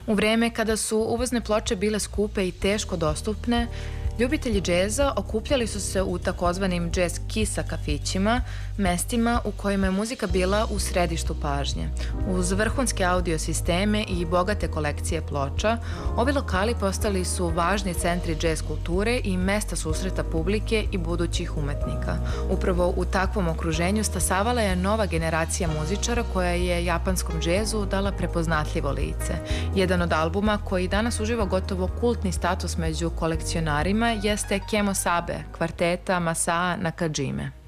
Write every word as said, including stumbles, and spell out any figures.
U vreme kada su uvozne ploče bile skupe i teško dostupne, ljubitelji džeza okupljali su se u takozvanim jazz kisa kafićima, mestima u kojima je muzika bila u središtu pažnje. Uz vrhunske audio sisteme i bogate kolekcije ploča, ovi lokali postali su važni centri džez kulture i mesta susreta publike i budućih umetnika. Upravo u takvom okruženju stasavala je nova generacija muzičara koja je japanskom džezu dala prepoznatljivo lice. Jedan od albuma koji danas uživa gotovo kultni status među kolekcionarima jeste Kemo Sabe, kvarteta Masaa Nakajime.